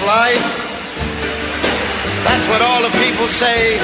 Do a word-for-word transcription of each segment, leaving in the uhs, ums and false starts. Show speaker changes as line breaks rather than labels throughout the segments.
life. That's what all the people say.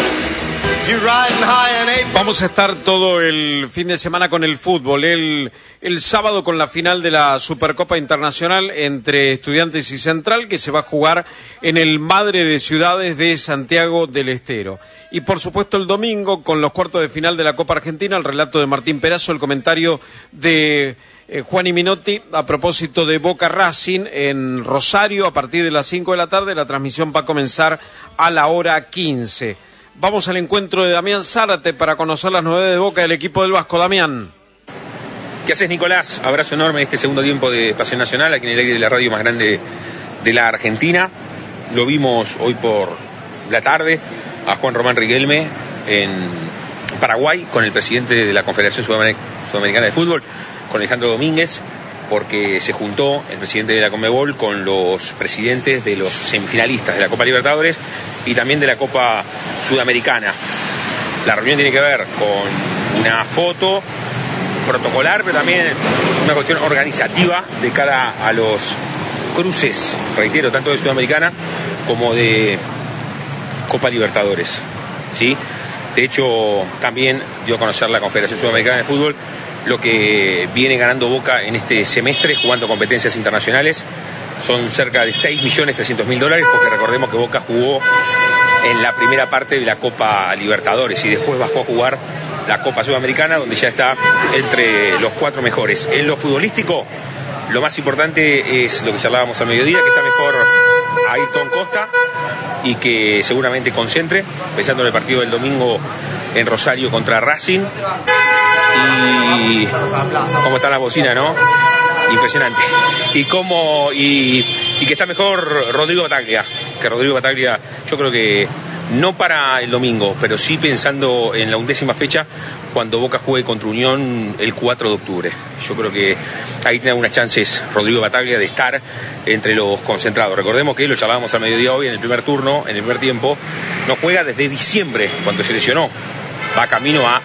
Vamos a estar todo el fin de semana con el fútbol. El, el sábado con la final de la Supercopa Internacional entre Estudiantes y Central, que se va a jugar en el Madre de Ciudades de Santiago del Estero. Y por supuesto el domingo con los cuartos de final de la Copa Argentina, el relato de Martín Perazo, el comentario de eh, Juan y Minotti a propósito de Boca Racing en Rosario a partir de las cinco de la tarde. La transmisión va a comenzar a la hora quince. Vamos al encuentro de Damián Zárate para conocer las novedades de Boca del equipo del Vasco. Damián.
¿Qué haces, Nicolás? Abrazo enorme en este segundo tiempo de Pasión Nacional, aquí en el aire de la radio más grande de la Argentina. Lo vimos hoy por la tarde a Juan Román Riquelme en Paraguay con el presidente de la Confederación Sudamericana de Fútbol, con Alejandro Domínguez, porque se juntó el presidente de la Conmebol con los presidentes de los semifinalistas de la Copa Libertadores y también de la Copa Sudamericana. La reunión tiene que ver con una foto protocolar, pero también una cuestión organizativa de cara a los cruces, reitero, tanto de Sudamericana como de Copa Libertadores, ¿sí? De hecho, también dio a conocer la Confederación Sudamericana de Fútbol lo que viene ganando Boca en este semestre jugando competencias internacionales. Son cerca de seis millones trescientos mil dólares, porque recordemos que Boca jugó en la primera parte de la Copa Libertadores y después bajó a jugar la Copa Sudamericana, donde ya está entre los cuatro mejores. En lo futbolístico, lo más importante es lo que charlábamos al mediodía, que está mejor Ayrton Costa y que seguramente concentre, pensando en el partido del domingo en Rosario contra Racing. Y cómo está la bocina, ¿no? Impresionante. Y cómo y, y que está mejor Rodrigo Bataglia, que Rodrigo Bataglia, yo creo que no para el domingo, pero sí pensando en la undécima fecha, cuando Boca juegue contra Unión el cuatro de octubre. Yo creo que ahí tiene algunas chances Rodrigo Bataglia de estar entre los concentrados. Recordemos que lo charlábamos al mediodía hoy en el primer turno, en el primer tiempo, no juega desde diciembre, cuando se lesionó. Va camino a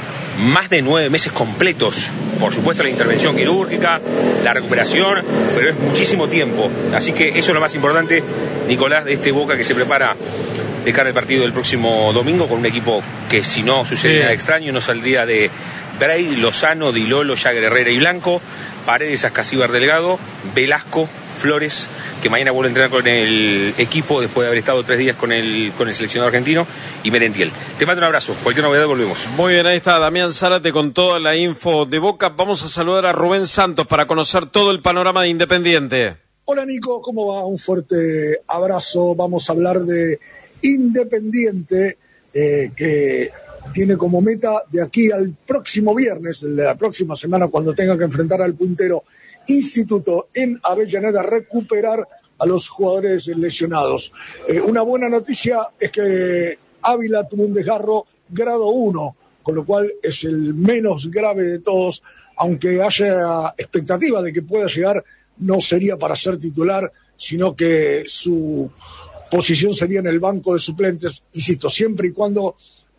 más de nueve meses completos. Por supuesto la intervención quirúrgica, la recuperación, pero es muchísimo tiempo. Así que eso es lo más importante, Nicolás, de este Boca que se prepara de cara al partido del próximo domingo con un equipo que, si no sucede sí. nada extraño, no saldría de Bray, Lozano, Di Lolo, Jagger, Herrera y Blanco, Paredes, Ascasíbar, Delgado, Velasco, Flores, que mañana vuelve a entrenar con el equipo después de haber estado tres días con el, con el seleccionado argentino, y Merentiel. Te mando un abrazo, cualquier novedad volvemos.
Muy bien, ahí está Damián Zárate con toda la info de Boca. Vamos a saludar a Rubén Santos para conocer todo el panorama de Independiente.
Hola Nico, ¿cómo va? Un fuerte abrazo. Vamos a hablar de Independiente, eh, que tiene como meta de aquí al próximo viernes, de la próxima semana, cuando tenga que enfrentar al puntero Instituto en Avellaneda, recuperar a los jugadores lesionados. Eh, una buena noticia es que Ávila tuvo un desgarro grado uno, con lo cual es el menos grave de todos, aunque haya expectativa de que pueda llegar, no sería para ser titular, sino que su posición sería en el banco de suplentes, insisto, siempre y cuando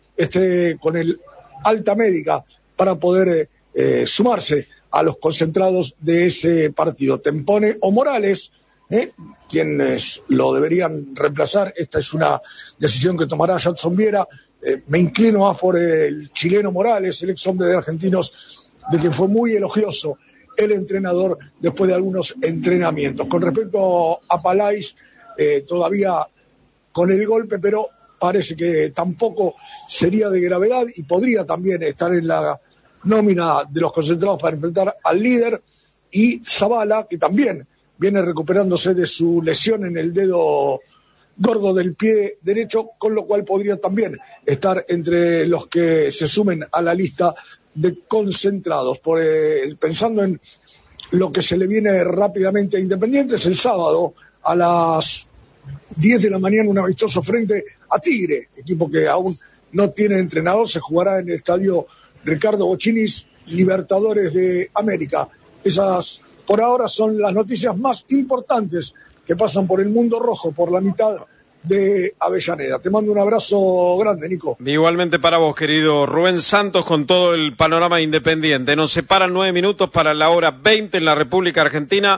esté con el alta médica para poder eh, sumarse a los concentrados de ese partido. Tempone o Morales, ¿eh? quienes lo deberían reemplazar. Esta es una decisión que tomará Jadson Viera. Eh, me inclino más por el chileno Morales, el ex hombre de Argentinos, de quien fue muy elogioso el entrenador después de algunos entrenamientos. Con respecto a Palais, eh, todavía con el golpe, pero parece que tampoco sería de gravedad y podría también estar en la nómina de los concentrados para enfrentar al líder, y Zavala, que también viene recuperándose de su lesión en el dedo gordo del pie derecho, con lo cual podría también estar entre los que se sumen a la lista de concentrados. Por, eh, pensando en lo que se le viene rápidamente a Independiente, es el sábado a las diez de la mañana un amistoso frente a Tigre, equipo que aún no tiene entrenador. Se jugará en el estadio Ricardo Boccinis, Libertadores de América. Esas, por ahora, son las noticias más importantes que pasan por el mundo rojo, por la mitad de Avellaneda. Te mando un abrazo grande, Nico.
Igualmente para vos, querido Rubén Santos, con todo el panorama Independiente. Nos separan nueve minutos para la hora veinte en la República Argentina.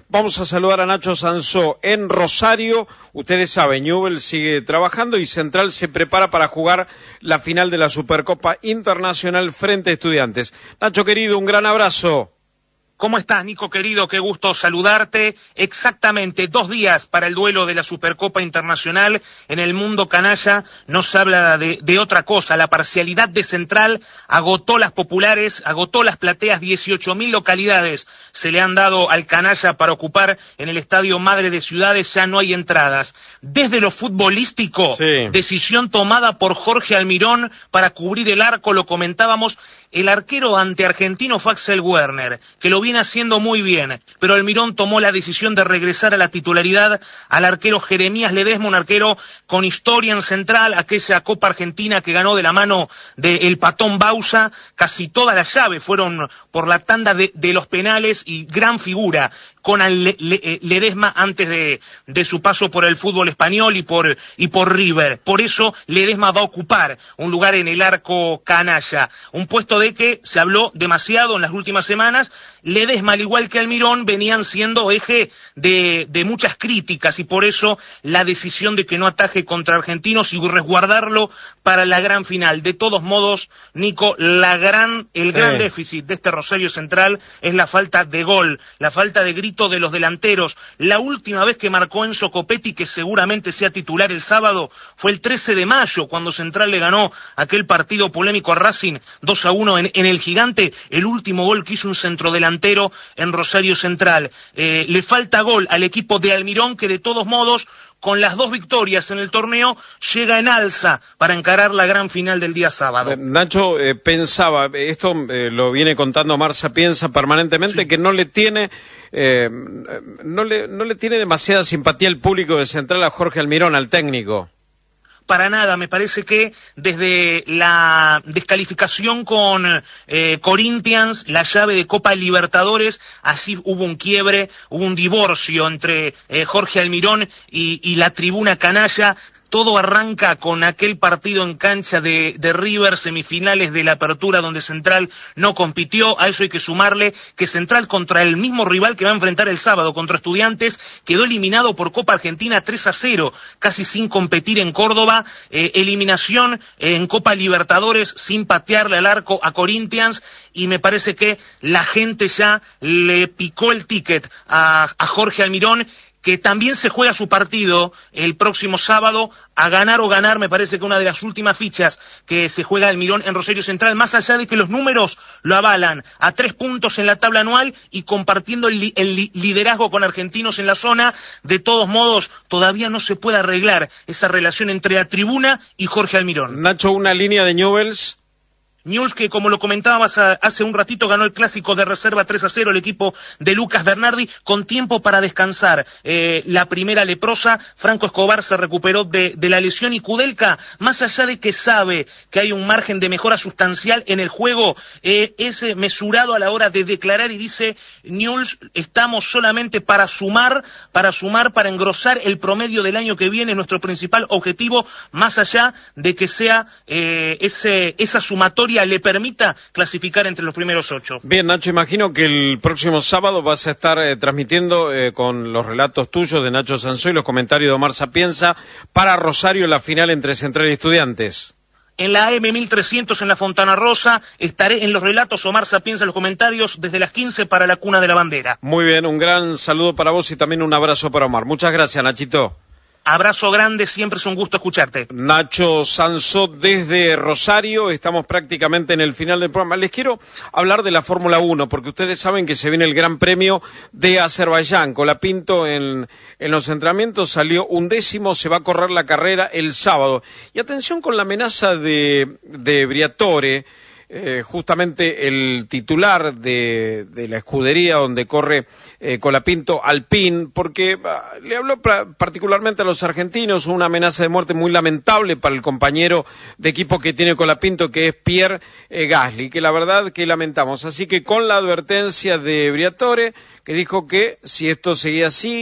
Vamos a saludar a Nacho Sansó en Rosario. Ustedes saben, Newell's sigue trabajando y Central se prepara para jugar la final de la Supercopa Internacional frente a Estudiantes. Nacho querido, un gran abrazo.
¿Cómo estás, Nico querido? Qué gusto saludarte. Exactamente dos días para el duelo de la Supercopa Internacional. En el mundo canalla no se habla de, de otra cosa. La parcialidad de Central agotó las populares, agotó las plateas. dieciocho mil localidades se le han dado al canalla para ocupar en el Estadio Madre de Ciudades. Ya no hay entradas. Desde lo futbolístico, sí. Decisión tomada por Jorge Almirón para cubrir el arco, lo comentábamos. El arquero ante Argentino fue Axel Werner, que lo viene haciendo muy bien, pero Almirón tomó la decisión de regresar a la titularidad al arquero Jeremías Ledesma, un arquero con historia en Central, aquella Copa Argentina que ganó de la mano del Patón Bausa. Casi todas las llaves fueron por la tanda de, de los penales y gran figura con el Ledesma antes de, de su paso por el fútbol español y por, y por River. Por eso Ledesma va a ocupar un lugar en el arco canalla, un puesto de que se habló demasiado en las últimas semanas. Ledesma, al igual que Almirón, venían siendo eje de, de muchas críticas y por eso la decisión de que no ataje contra Argentinos y resguardarlo para la gran final. De todos modos, Nico, la gran, el sí. gran déficit de este Rosario Central es la falta de gol, la falta de grito de los delanteros. La última vez que marcó Enzo Copetti, que seguramente sea titular el sábado, fue el trece de mayo, cuando Central le ganó aquel partido polémico a Racing dos a uno en, en el Gigante. El último gol que hizo un centrodelantero en Rosario Central. Eh, le falta gol al equipo de Almirón, que de todos modos, con las dos victorias en el torneo, llega en alza para encarar la gran final del día sábado.
Eh, Nacho, eh, pensaba, esto eh, lo viene contando Omar Sapienza permanentemente, sí. que no le tiene eh, no le no le tiene demasiada simpatía el público de Central a Jorge Almirón, al técnico.
Para nada, me parece que desde la descalificación con eh, Corinthians, la llave de Copa Libertadores, así hubo un quiebre, hubo un divorcio entre eh, Jorge Almirón y, y la tribuna canalla. Todo arranca con aquel partido en cancha de, de River, semifinales de la Apertura, donde Central no compitió. A eso hay que sumarle que Central, contra el mismo rival que va a enfrentar el sábado, contra Estudiantes, quedó eliminado por Copa Argentina tres a cero, casi sin competir en Córdoba. Eh, eliminación en Copa Libertadores sin patearle al arco a Corinthians, y me parece que la gente ya le picó el ticket a, a Jorge Almirón, que también se juega su partido el próximo sábado, a ganar o ganar. Me parece que una de las últimas fichas que se juega Almirón en Rosario Central, más allá de que los números lo avalan, a tres puntos en la tabla anual y compartiendo el, li el li liderazgo con Argentinos en la zona. De todos modos, todavía no se puede arreglar esa relación entre la tribuna y Jorge Almirón.
Nacho, una línea de Newell's.
Newell's, que como lo comentábamos hace un ratito, ganó el clásico de reserva tres a cero el equipo de Lucas Bernardi, con tiempo para descansar. Eh, la primera leprosa, Franco Escobar, se recuperó de, de la lesión, y Kudelka, más allá de que sabe que hay un margen de mejora sustancial en el juego, eh, es mesurado a la hora de declarar y dice: Newell's, estamos solamente para sumar, para sumar, para engrosar el promedio del año que viene, nuestro principal objetivo, más allá de que sea eh, ese, esa sumatoria le permita clasificar entre los primeros ocho.
Bien, Nacho, imagino que el próximo sábado vas a estar eh, transmitiendo eh, con los relatos tuyos de Nacho Sansó y los comentarios de Omar Sapienza para Rosario la final entre Central y Estudiantes.
En la A M mil trescientos en la Fontana Rosa estaré en los relatos, Omar Sapienza en los comentarios, desde las quince para la Cuna de la Bandera.
Muy bien, un gran saludo para vos y también un abrazo para Omar. Muchas gracias, Nachito.
Abrazo grande, siempre es un gusto escucharte.
Nacho Sansó desde Rosario, estamos prácticamente en el final del programa. Les quiero hablar de la Fórmula uno, porque ustedes saben que se viene el Gran Premio de Azerbaiyán. Colapinto en, en los entrenamientos salió undécimo, se va a correr la carrera el sábado. Y atención con la amenaza de, de Briatore. Eh, justamente el titular de, de la escudería donde corre eh, Colapinto, Alpine, porque uh, le habló particularmente a los argentinos, una amenaza de muerte muy lamentable para el compañero de equipo que tiene Colapinto, que es Pierre eh, Gasly, que la verdad que lamentamos. Así que con la advertencia de Briatore, que dijo que si esto seguía así,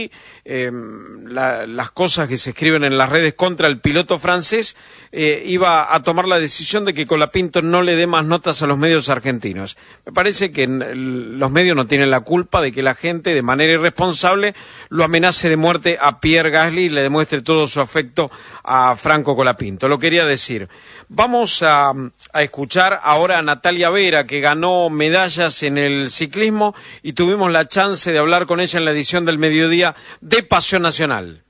eh, la, las cosas que se escriben en las redes contra el piloto francés, eh, iba a tomar la decisión de que Colapinto no le dé más notas a los medios argentinos. Me parece que los medios no tienen la culpa de que la gente, de manera irresponsable, lo amenace de muerte a Pierre Gasly y le demuestre todo su afecto a Franco Colapinto. Lo quería decir. Vamos a, a escuchar ahora a Natalia Vera, que ganó medallas en el ciclismo, y tuvimos la chance de hablar con ella en la edición del mediodía de Pasión Nacional.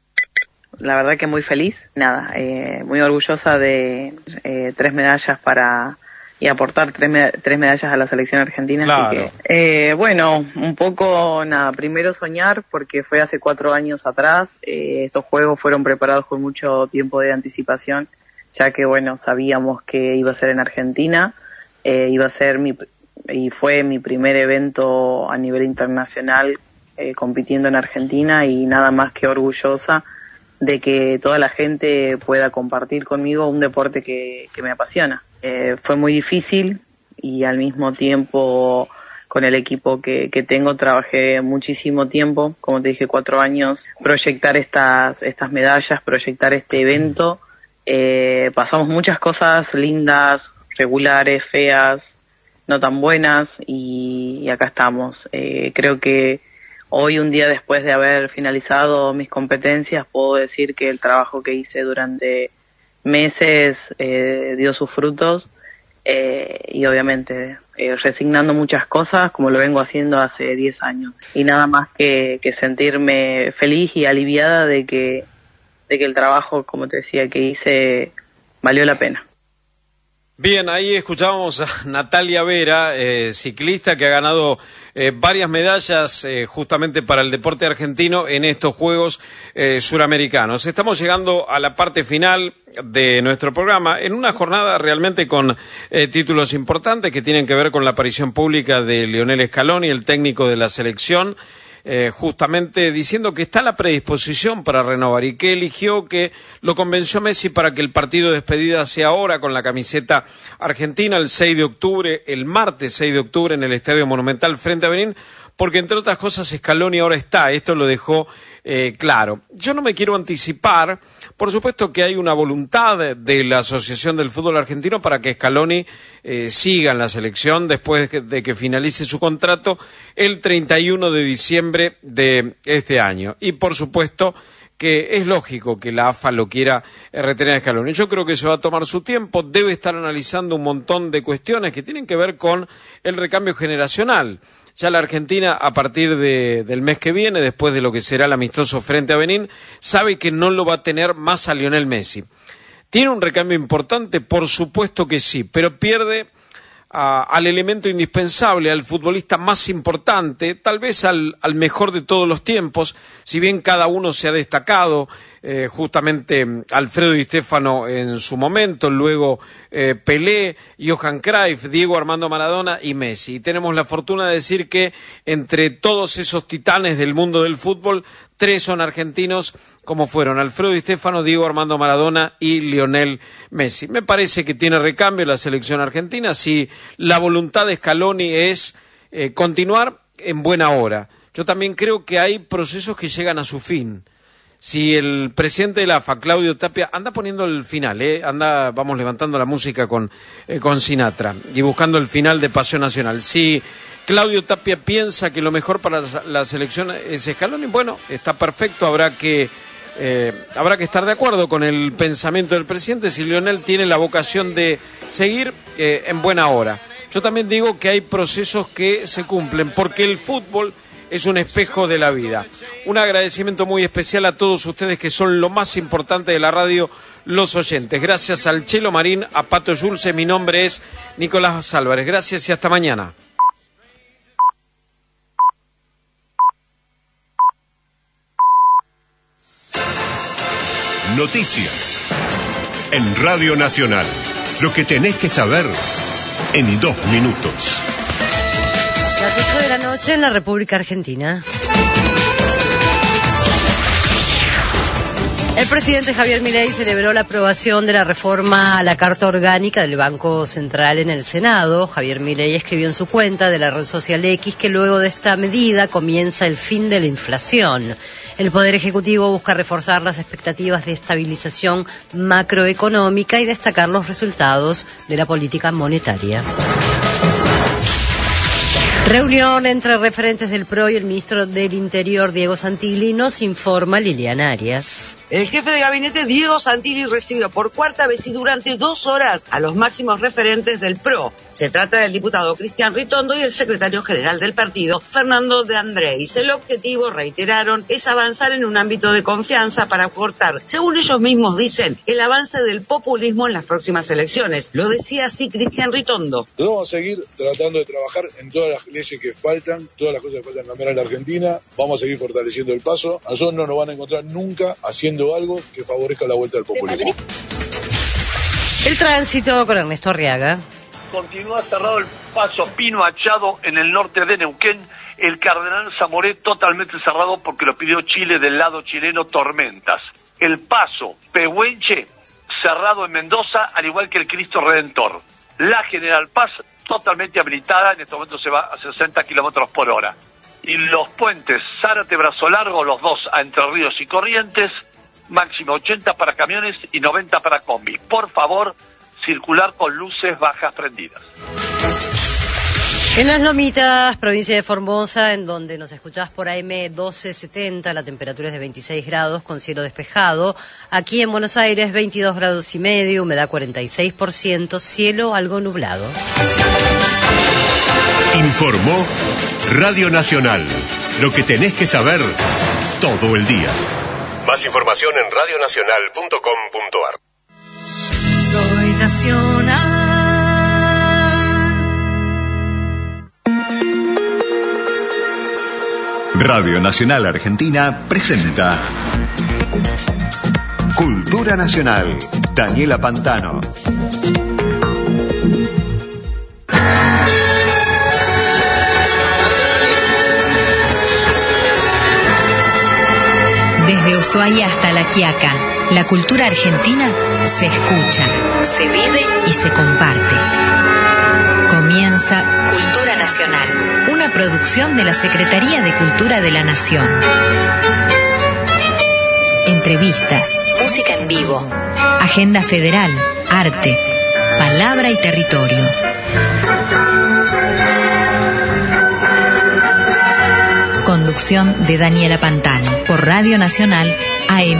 La verdad que muy feliz, nada, eh, muy orgullosa de eh, tres medallas para y aportar tres, med- tres medallas a la selección argentina.
Claro.
Así que, eh, bueno, un poco, nada, primero soñar, porque fue hace cuatro años atrás. Eh, estos juegos fueron preparados con mucho tiempo de anticipación, ya que, bueno, sabíamos que iba a ser en Argentina, eh, iba a ser mi, y fue mi primer evento a nivel internacional eh, compitiendo en Argentina, y nada más que orgullosa de que toda la gente pueda compartir conmigo un deporte que, que me apasiona. Eh, fue muy difícil, y al mismo tiempo con el equipo que, que tengo trabajé muchísimo tiempo, como te dije, cuatro años, proyectar estas, estas medallas, proyectar este evento. Eh, pasamos muchas cosas lindas, regulares, feas, no tan buenas, y, y acá estamos. Eh, creo que hoy, un día después de haber finalizado mis competencias, puedo decir que el trabajo que hice durante meses eh, dio sus frutos, eh, y obviamente eh, resignando muchas cosas, como lo vengo haciendo hace diez años. Y nada más que, que sentirme feliz y aliviada de que, de que el trabajo, como te decía, que hice valió la pena.
Bien, ahí escuchábamos a Natalia Vera, eh, ciclista que ha ganado eh, varias medallas eh, justamente para el deporte argentino en estos Juegos eh, Suramericanos. Estamos llegando a la parte final de nuestro programa, en una jornada realmente con eh, títulos importantes que tienen que ver con la aparición pública de Lionel Scaloni, el técnico de la selección, Eh, justamente diciendo que está la predisposición para renovar, y que eligió, que lo convenció Messi para que el partido de despedida sea ahora con la camiseta argentina el seis de octubre, el martes seis de octubre en el Estadio Monumental frente a Benín, porque entre otras cosas Scaloni ahora está, esto lo dejó eh, claro. Yo no me quiero anticipar, por supuesto que hay una voluntad de la Asociación del Fútbol Argentino para que Scaloni eh, siga en la selección después de que, de que finalice su contrato el treinta y uno de diciembre de este año. Y por supuesto que es lógico que la A F A lo quiera retener a Scaloni. Yo creo que se va a tomar su tiempo, debe estar analizando un montón de cuestiones que tienen que ver con el recambio generacional. Ya la Argentina, a partir de, del mes que viene, después de lo que será el amistoso frente a Benín, sabe que no lo va a tener más a Lionel Messi. ¿Tiene un recambio importante? Por supuesto que sí, pero pierde a, al elemento indispensable, al futbolista más importante, tal vez al, al mejor de todos los tiempos, si bien cada uno se ha destacado, eh, justamente Alfredo Di Stéfano en su momento, luego eh, Pelé, Johan Cruyff, Diego Armando Maradona y Messi. Y tenemos la fortuna de decir que entre todos esos titanes del mundo del fútbol, tres son argentinos, como fueron Alfredo Di Stéfano, Diego Armando Maradona y Lionel Messi. Me parece que tiene recambio la selección argentina si la voluntad de Scaloni es eh, continuar en buena hora. Yo también creo que hay procesos que llegan a su fin. Si el presidente de la A F A, Claudio Tapia, anda poniendo el final, eh, anda, vamos levantando la música con, eh, con Sinatra y buscando el final de Pasión Nacional. Si Claudio Tapia piensa que lo mejor para la selección es Scaloni, bueno, está perfecto, habrá que eh, habrá que estar de acuerdo con el pensamiento del presidente. Si Lionel tiene la vocación de seguir, eh, en buena hora. Yo también digo que hay procesos que se cumplen, porque el fútbol es un espejo de la vida. Un agradecimiento muy especial a todos ustedes que son lo más importante de la radio, los oyentes. Gracias al Chelo Marín, a Pato Yulce, mi nombre es Nicolás Álvarez. Gracias y hasta mañana.
Noticias en Radio Nacional. Lo que tenés que saber en dos minutos.
Las ocho de la noche en la República Argentina. El presidente Javier Milei celebró la aprobación de la reforma a la Carta Orgánica del Banco Central en el Senado. Javier Milei escribió en su cuenta de la red social X que luego de esta medida comienza el fin de la inflación. El Poder Ejecutivo busca reforzar las expectativas de estabilización macroeconómica y destacar los resultados de la política monetaria. Reunión entre referentes del P R O y el ministro del Interior, Diego Santilli, nos informa Liliana Arias.
El jefe de gabinete, Diego Santilli, recibió por cuarta vez y durante dos horas a los máximos referentes del P R O. Se trata del diputado Cristian Ritondo y el secretario general del partido, Fernando de Andrés. El objetivo, reiteraron, es avanzar en un ámbito de confianza para cortar, según ellos mismos dicen, el avance del populismo en las próximas elecciones. Lo decía así Cristian Ritondo.
Vamos a seguir tratando de trabajar en todas las leyes que faltan, todas las cosas que faltan cambiar en la Argentina. Vamos a seguir fortaleciendo el paso. A nosotros no nos van a encontrar nunca haciendo algo que favorezca la vuelta del populismo.
El tránsito con Ernesto Arriaga.
Continúa cerrado el paso Pino Achado en el norte de Neuquén. El Cardenal Zamoré totalmente cerrado porque lo pidió Chile del lado chileno, tormentas. El paso Pehuenche cerrado en Mendoza, al igual que el Cristo Redentor. La General Paz totalmente habilitada, en este momento se va a sesenta kilómetros por hora. Y los puentes Zárate, Brazo Largo, los dos a Entre Ríos y Corrientes, máximo ochenta para camiones y noventa para combi. Por favor, circular con luces bajas prendidas.
En Las Lomitas, provincia de Formosa, en donde nos escuchás por A M doce setenta, la temperatura es de veintiséis grados con cielo despejado. Aquí en Buenos Aires, veintidós grados y medio, humedad cuarenta y seis por ciento, cielo algo nublado.
Informó Radio Nacional. Lo que tenés que saber todo el día. Más información en radio nacional punto com punto a r.
Soy nacional.
Radio Nacional Argentina presenta Cultura Nacional. Daniela Pantano.
Desde Ushuaia hasta La Quiaca, la cultura argentina se escucha, se vive y se comparte. Comienza Cultura Nacional, una producción de la Secretaría de Cultura de la Nación. Entrevistas, música en vivo, agenda federal, arte, palabra y territorio. Conducción de Daniela Pantano por Radio Nacional A M